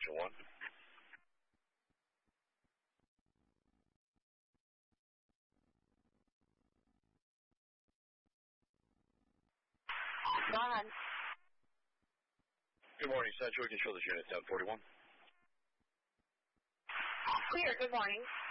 Central 1. Go ahead. Good morning, Central. Control this unit 1041. Clear, good morning.